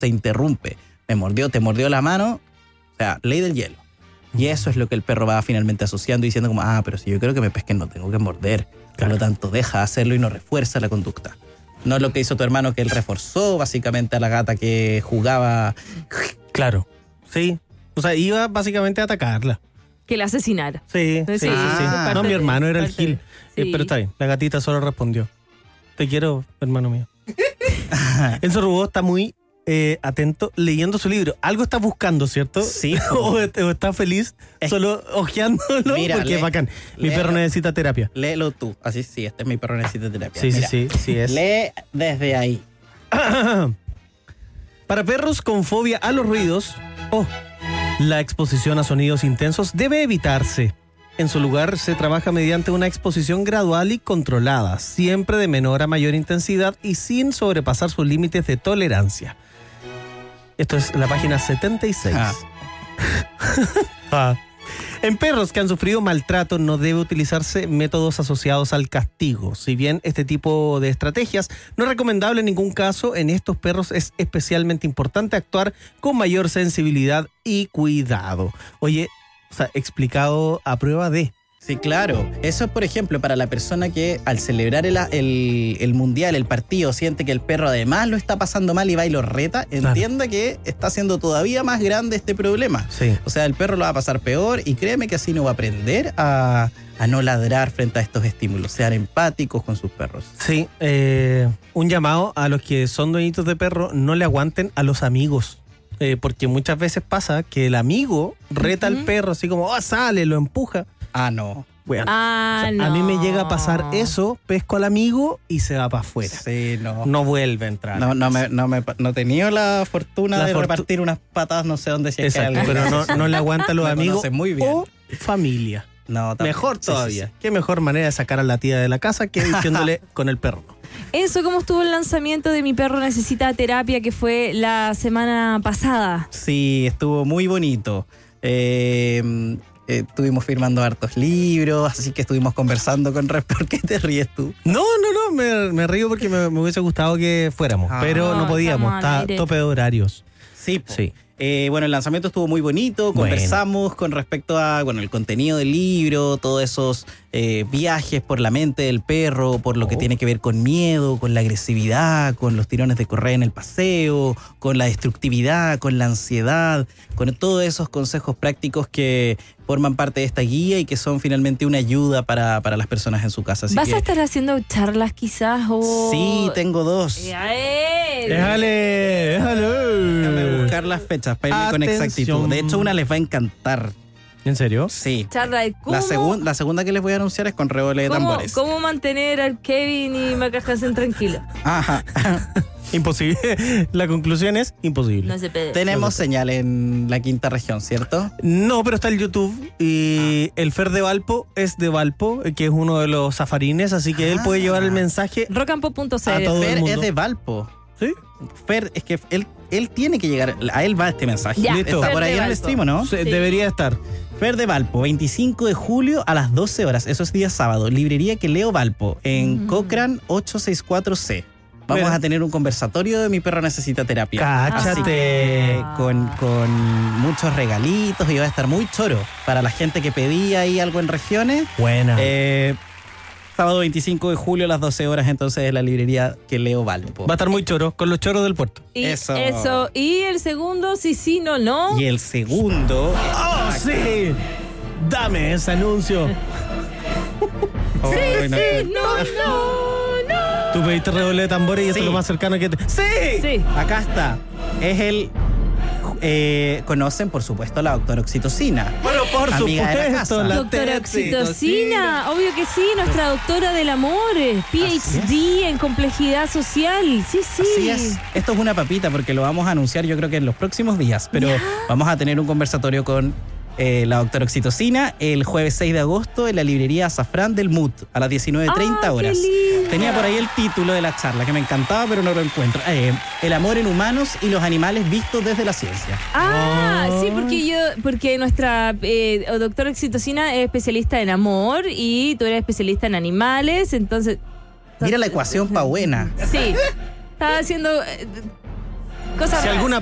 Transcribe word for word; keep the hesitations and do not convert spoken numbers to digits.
se interrumpe. Me mordió, te mordió la mano, o sea, ley del hielo. Y eso es lo que el perro va finalmente asociando y diciendo como, ah, pero si yo creo que me pesquen no tengo que morder. Por lo tanto, deja de hacerlo y no refuerza la conducta. No es lo que hizo tu hermano, que él reforzó básicamente a la gata que jugaba. Claro, sí. O sea, iba básicamente a atacarla. Que la asesinara. Sí, sí, sí. Ah, sí. No, mi hermano era el Gil. Sí. Eh, pero está bien, la gatita solo respondió. Te quiero, hermano mío. Enzo Rubó está muy eh, atento leyendo su libro. Algo está buscando, ¿cierto? Sí. o, o está feliz solo hojeándolo. Mira, porque lee, es bacán. Mi léelo. perro necesita terapia. Léelo tú. Así sí, este es mi perro necesita terapia. Sí, Mira, sí, sí, sí es. lee desde ahí. Para perros con fobia a los ruidos, oh, la exposición a sonidos intensos debe evitarse. En su lugar, se trabaja mediante una exposición gradual y controlada, siempre de menor a mayor intensidad y sin sobrepasar sus límites de tolerancia. Esto es la página setenta y seis. Ah. Ah. En perros que han sufrido maltrato no debe utilizarse métodos asociados al castigo. Si bien este tipo de estrategias no es recomendable en ningún caso, en estos perros es especialmente importante actuar con mayor sensibilidad y cuidado. Oye, o sea, explicado a prueba de... Sí, claro. Eso es, por ejemplo, para la persona que al celebrar el, el, el mundial, el partido, siente que el perro además lo está pasando mal y va y lo reta, entienda claro. que está haciendo todavía más grande este problema. Sí. O sea, el perro lo va a pasar peor y créeme que así no va a aprender a, a no ladrar frente a estos estímulos. Sean empáticos con sus perros. Sí, eh, un llamado a los que son dueñitos de perro, no le aguanten a los amigos. Eh, porque muchas veces pasa que el amigo reta uh-huh. al perro así como, oh, sale, lo empuja. Ah, no. Bueno, ah, o sea, no. A mí me llega a pasar eso, pesco al amigo y se va para afuera. Sí, no. No vuelve a entrar. No, no, me, no, me, no he tenido la fortuna la de fortu- repartir unas patadas, no sé dónde si es Exacto, que hay pero no, no le aguanta a los me amigos muy bien. o familia. No, también. Mejor Sí, todavía. sí, sí. Qué mejor manera de sacar a la tía de la casa que diciéndole con el perro. Eso, ¿cómo estuvo el lanzamiento de Mi Perro Necesita Terapia, que fue la semana pasada? Sí, estuvo muy bonito. Eh, eh, estuvimos firmando hartos libros, así que estuvimos conversando con Red. ¿Por qué te ríes tú? No, no, no, me, me río porque me, me hubiese gustado que fuéramos, Ah. pero no No, podíamos, estamos al está aire. tope de horarios. Sí, po. Sí. Eh, bueno, el lanzamiento estuvo muy bonito, conversamos bueno. con respecto a bueno el contenido del libro, todos esos eh, viajes por la mente del perro, por lo oh. que tiene que ver con miedo, con la agresividad, con los tirones de correa en el paseo, con la destructividad, con la ansiedad, con todos esos consejos prácticos que forman parte de esta guía y que son finalmente una ayuda para, para las personas en su casa. Así ¿Vas que, a estar haciendo charlas quizás? O... Sí, tengo dos. ¡Eh! ¡Déjale! ¡Déjale! Déjame buscar las fechas para irme con exactitud. De hecho, una les va a encantar. ¿En serio? Sí. Charla de cómo, La, segun, la segunda que les voy a anunciar es con redoble de cómo, tambores. cómo mantener al Kevin y Macajasen tranquilos. Ajá. Imposible. La conclusión es imposible. No se puede. Tenemos No se señal en la quinta región, ¿cierto? No, pero está el YouTube y ah. el Fer de Valpo es de Valpo, que es uno de los safarines, así que ah. él puede llevar el mensaje rock and pop punto c a l. todo Fer el mundo. es de Valpo. ¿Sí? Fer, es que él, él tiene que llegar, a él va este mensaje. Ya, Está Fer por ahí de en el Valpo. stream, ¿no? Sí, Sí. debería estar. Fer de Valpo, veinticinco de julio a las doce horas, eso es día sábado. Librería que Leo Valpo, en mm. Cochrane ochocientos sesenta y cuatro C. Vamos Mira. a tener un conversatorio de Mi Perro Necesita Terapia. Cáchate. Así que con, con muchos regalitos y va a estar muy choro. Para la gente que pedía ahí algo en regiones. Buena. Eh, sábado veinticinco de julio a las doce horas, entonces en la librería que Leo Valpo. Va a estar muy choro, con los choros del puerto. Y eso. eso. Y el segundo, sí, sí, no, no. Y el segundo... ¡Oh, sí! Dame ese anuncio. Oh, sí, no, sí, no, no, no. Tú pediste redoble de tambores y eso Sí. es lo más cercano que te... ¡Sí! Sí. Acá está. Es el... Eh, conocen, por supuesto, la doctora Oxitocina. Bueno, por Amiga de la supuesto. casa. La Doctora Oxitocina. Oxitocina, obvio que sí, nuestra doctora del amor, P H D en complejidad social. Sí, sí. Así es. Esto es una papita porque lo vamos a anunciar yo creo que en los próximos días, pero ¿Ya? vamos a tener un conversatorio con eh, la doctora Oxitocina el jueves seis de agosto en la librería Azafrán del M U T a las diecinueve treinta Ah, horas. qué lindo. Tenía por ahí el título de la charla que me encantaba pero no lo encuentro. Eh, el amor en humanos y los animales vistos desde la ciencia. Ah, Oh. sí, porque yo, porque nuestra eh, doctora Oxitocina es especialista en amor y tú eres especialista en animales, entonces... Mira la ecuación pa' buena. Sí, estaba haciendo... eh, cosas Si raras. alguna